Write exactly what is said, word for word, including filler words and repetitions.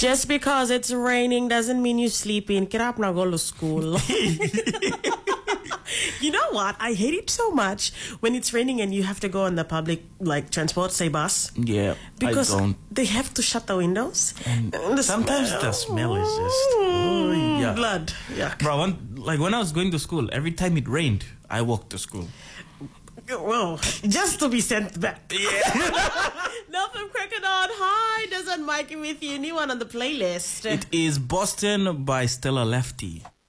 Just because it's raining doesn't mean you sleeping. Get up now, go to school. You know what? I hate it so much when it's raining and you have to go on the public like transport, say bus. Yeah, because I don't. they have to shut the windows. And And the sometimes smell. the smell is just oh, yeah. Blood. Yeah. Bro, one, like when I was going to school, every time it rained, I walked to school. Well, just to be sent back. Yeah. Now from Crocodile, hi, doesn't Mikey with you? New one on the playlist. It is Boston by Stella Lefty.